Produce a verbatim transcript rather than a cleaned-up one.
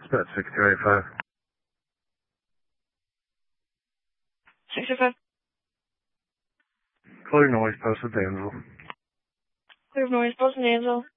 It's about six two eight five. six two five. Clear noise, posted Dansville. Clear noise, posted Dansville.